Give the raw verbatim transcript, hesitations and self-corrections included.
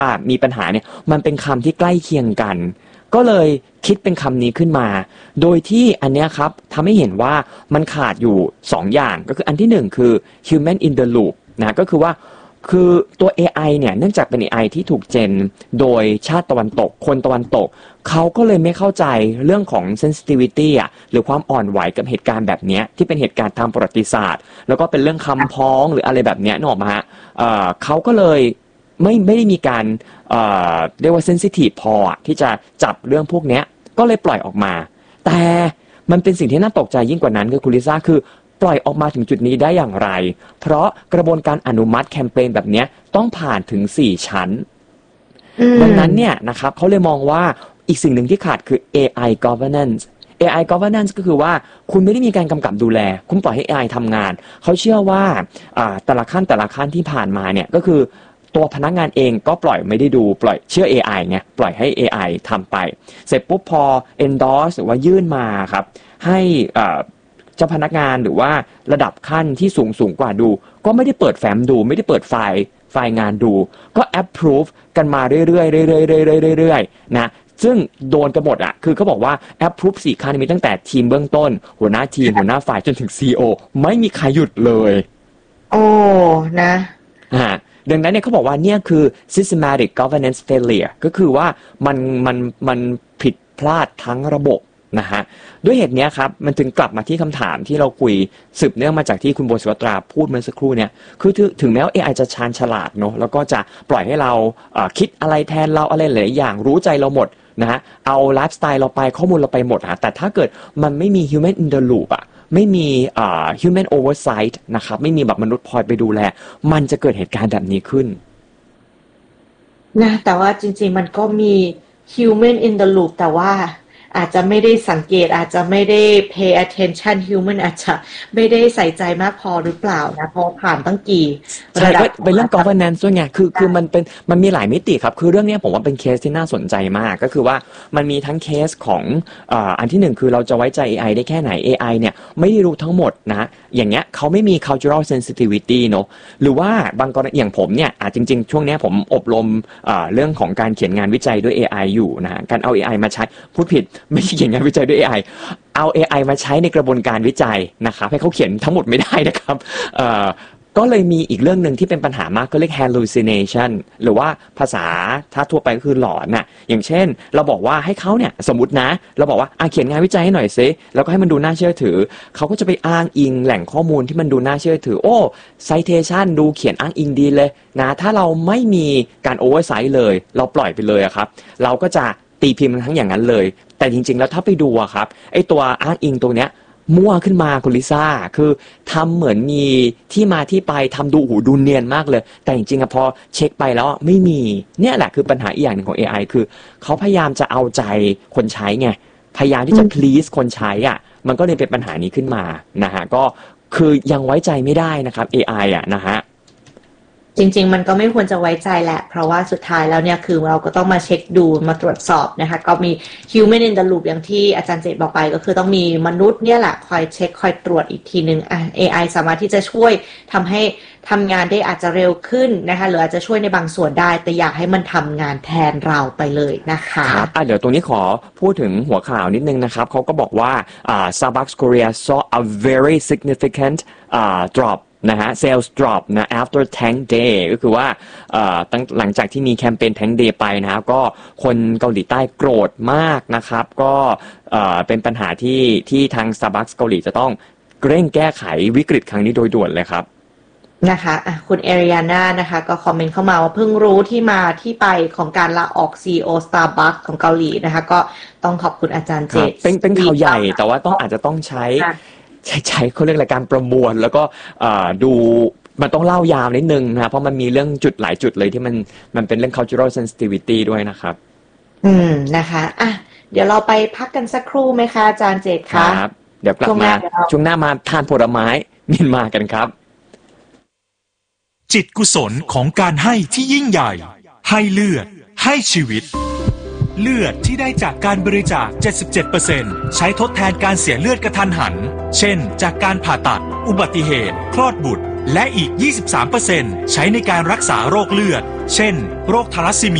มีปัญหาเนี่ยมันเป็นคำที่ใกล้เคียงกันก็เลยคิดเป็นคำนี้ขึ้นมาโดยที่อันเนี้ยครับทำให้เห็นว่ามันขาดอยู่สองอย่างก็คืออันที่หนึ่งคือ human in the loop นะก็คือว่าคือตัว เอ ไอ เนี่ยเนื่องจากเป็น เอ ไอ ที่ถูกเจนโดยชาติตะวันตกคนตะวันตกเขาก็เลยไม่เข้าใจเรื่องของ sensitivity อ่ะหรือความอ่อนไหวกับเหตุการณ์แบบนี้ที่เป็นเหตุการณ์ทางประวัติศาสตร์แล้วก็เป็นเรื่องคำพ้องหรืออะไรแบบนี้นึกออกมาฮะเอ่อเขาก็เลยไม่ไม่ได้มีการเอ่อเรียกว่า sensitive พอที่จะจับเรื่องพวกนี้ก็เลยปล่อยออกมาแต่มันเป็นสิ่งที่น่าตกใจยิ่งกว่านั้นคือคุณลิซ่าคือปล่อยออกมาถึงจุดนี้ได้อย่างไรเพราะกระบวนการอนุมัติแคมเปญแบบนี้ต้องผ่านถึงสี่ชั้นดังนั้นเนี่ยนะครับเขาเลยมองว่าอีกสิ่งหนึ่งที่ขาดคือ เอ ไอ governance เอ ไอ governance ก็คือว่าคุณไม่ได้มีการกำกับดูแลคุณปล่อยให้ เอ ไอ ทำงานเขาเชื่อว่าแต่ละขั้นแต่ละขั้นที่ผ่านมาเนี่ยก็คือตัวพนักงานเองก็ปล่อยไม่ได้ดูปล่อยเชื่อ เอ ไอ ไงปล่อยให้ เอ ไอ ทำไปเสร็จปุ๊บพอ endorse หรือว่ายื่นมาครับให้เจ้าพนักงานหรือว่าระดับขั้นที่สูงสูงกว่าดูก็ไม่ได้เปิดแฟ้มดูไม่ได้เปิดไฟล์ไฟล์งานดูก็ approve กันมาเรื่อยๆเรื่อยๆเรื่อยๆนะซึ่งโดนกันหมดอ่ะคือเขาบอกว่า approve สี่ขั้นมีตั้งแต่ทีมเบื้องต้นหัวหน้าทีมหัวหน้าฝ่ายจนถึง ซี อี โอ ไม่มีใครหยุดเลยโอ้นะฮะดังนั้นเนี่ยเขาบอกว่าเนี่ยคือ systematic governance failure ก็คือว่ามันมันมันผิดพลาดทั้งระบบนะฮะด้วยเหตุนี้ครับมันถึงกลับมาที่คำถามที่เราคุยสืบเนื่องมาจากที่คุณโบสุวัตราพูดเมื่อสักครู่เนี่ยคือถึงแม้ว่า เอ ไอ จะชาญฉลาดเนาะแล้วก็จะปล่อยให้เราคิดอะไรแทนเราอะไรหลายอย่างรู้ใจเราหมดนะฮะเอาไลฟ์สไตล์เราไปข้อมูลเราไปหมดฮะแต่ถ้าเกิดมันไม่มี human in the loop อะไม่มี human oversight นะครับไม่มีแบบมนุษย์คอยไปดูแลมันจะเกิดเหตุการณ์แบบนี้ขึ้นนะแต่ว่าจริงๆมันก็มี human in the loop แต่ว่าอาจจะไม่ได้สังเกตอาจจะไม่ได้ pay attention human อาจจะไม่ได้ใส่ใจมากพอหรือเปล่านะเพราะผ่านตั้งกี่ระดับเป็นเรื่อง governance ด้วยไงคือคือมันเป็นมันมีหลายมิติครับคือเรื่องนี้ผมว่าเป็นเคสที่น่าสนใจมากก็คือว่ามันมีทั้งเคสของอ่าอันที่หนึ่งคือเราจะไว้ใจ เอ ไอ ได้แค่ไหน เอ ไอ เนี่ยไม่ได้รู้ทั้งหมดนะอย่างเงี้ยเขาไม่มี cultural sensitivity เนอะหรือว่าบางกรณีอย่างผมเนี่ยอ่าจริงๆช่วงนี้ผมอบรมอ่าเรื่องของการเขียนงานวิจัยด้วย เอ ไอ อยู่นะฮะการเอา เอ ไอ มาใช้พูดผิดไม่ใช่เขียนงานวิจัยด้วย เอ ไอ เอา เอ ไอ มาใช้ในกระบวนการวิจัยนะครับให้เขาเขียนทั้งหมดไม่ได้นะครับเอ่อก็เลยมีอีกเรื่องนึงที่เป็นปัญหามากก็เรียก hallucination หรือว่าภาษาถ้าทั่วไปก็คือหลอนน่ะอย่างเช่นเราบอกว่าให้เขาเนี่ยสมมุตินะเราบอกว่าอ่ะเขียนงานวิจัยให้หน่อยซิแล้วก็ให้มันดูน่าเชื่อถือเขาก็จะไปอ้างอิงแหล่งข้อมูลที่มันดูน่าเชื่อถือโอ้ citation ดูเขียนอ้างอิงดีเลยนะถ้าเราไม่มีการ oversight เลยเราปล่อยไปเลยอะครับเราก็จะตีพิมพ์ทั้งอย่างนั้นเลยแต่จริงๆแล้วถ้าไปดูอะครับไอ้ตัวอ้างอิงตัวเนี้ยมั่วขึ้นมาคุณลิซ่าคือทำเหมือนมีที่มาที่ไปทำดูหูดูเนียนมากเลยแต่จริงๆอะพอเช็คไปแล้วไม่มีเนี่ยแหละคือปัญหาอีกอย่างหนึ่งของ เอ ไอ คือเขาพยายามจะเอาใจคนใช้ไงพยายามที่จะ please คนใช้อ่ะมันก็เลยเป็นปัญหานี้ขึ้นมานะฮะก็คือยังไว้ใจไม่ได้นะครับ เอ ไอ อ่ะนะฮะจริงๆมันก็ไม่ควรจะไว้ใจแหละเพราะว่าสุดท้ายแล้วเนี่ยคือเราก็ต้องมาเช็คดูมาตรวจสอบนะคะก็มี human in the loop อย่างที่อาจารย์เจตบอกไปก็คือต้องมีมนุษย์เนี่ยแหละคอยเช็คคอยตรวจอีกทีนึงอ่ะ เอ ไอ สามารถที่จะช่วยทำให้ทำงานได้อาจจะเร็วขึ้นนะคะหรืออาจจะช่วยในบางส่วนได้แต่อยากให้มันทำงานแทนเราไปเลยนะคะครับอ่ะเดี๋ยวตรงนี้ขอพูดถึงหัวข่าวนิดนึงนะครับเขาก็บอกว่าอ่า Starbucks Korea saw a very significant อ่า dropนะฮะ sales drop นะ after Thank Day ก็คือว่าตั้งหลังจากที่มีแคมเปญ Thank Day ไปนะครับก็คนเกาหลีใต้โกรธมากนะครับก็เป็นปัญหาที่ที่ทาง Starbucks เกาหลีจะต้องเร่งแก้ไขวิกฤตครั้งนี้โดยด่วนเลยครับนะคะอ่ะคุณเอริยาน่านะคะก็คอมเมนต์เข้ามาว่าเพิ่งรู้ที่มาที่ไปของการลาออก ซี อี โอ Starbucks ของเกาหลีนะคะก็ต้องขอบคุณอาจารย์เจตเป็นเป็นข่าวใหญ่แต่ว่าต้องอาจจะต้องใช้ใช้ใช้เขาเรียกอะไรการประมวลแล้วก็ดูมันต้องเล่ายาวนิดนึงนะเพราะมันมีเรื่องจุดหลายจุดเลยที่มันมันเป็นเรื่อง cultural sensitivity ด้วยนะครับอืมนะคะอ่ะเดี๋ยวเราไปพักกันสักครู่ไหมคะอาจารย์เจตคะครับเดี๋ยวกลับมาช่วงหน้ามาทานผลไม้เมียนมากันครับจิตกุศลของการให้ที่ยิ่งใหญ่ให้เลือดให้ชีวิตเลือดที่ได้จากการบริจาค เจ็ดสิบเจ็ดเปอร์เซ็นต์ ใช้ทดแทนการเสียเลือดกระทันหันเช่นจากการผ่าตัดอุบัติเหตุคลอดบุตรและอีก ยี่สิบสามเปอร์เซ็นต์ ใช้ในการรักษาโรคเลือด เช่น โรคทาลัสซีเมีย